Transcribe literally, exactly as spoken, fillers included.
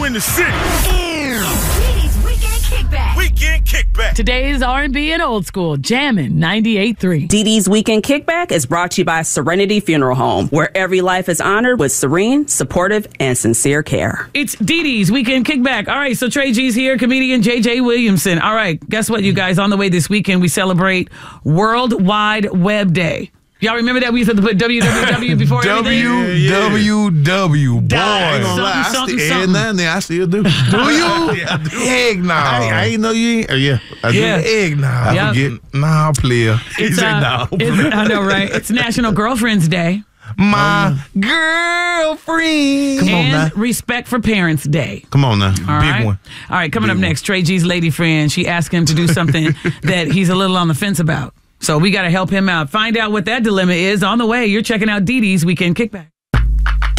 in the city. Dee Dee's Weekend Kickback. Weekend Kickback. Today's R and B and old school, Jammin' ninety-eight point three. Dee Dee's Weekend Kickback is brought to you by Serenity Funeral Home, where every life is honored with serene, supportive, and sincere care. It's Dee Dee's Weekend Kickback. All right, so Trey G's here, comedian J J Williamson. All right, guess what, you guys? On the way this weekend, we celebrate World Wide Web Day. Y'all remember that we used to put W W W before everything? W W W, boy. I ain't gonna lie. I Something, still, something, every now and then, I still do. Do you? Yeah, I do. Eggnog. I, I ain't know you ain't. Uh, yeah, I Yeah. do. Eggnog. I Yep. forget. Nah, player. He It's, said uh, no. it's- I know, right? It's National Girlfriend's Day My girlfriend. Come on and now. Respect for Parents Day. Come on now. All Big right. one. All right, coming Big up one. next, Trey G's lady friend. She asked him to do something that he's a little on the fence about. So we got to help him out. Find out what that dilemma is on the way. You're checking out Dee Dee's Weekend Kickback.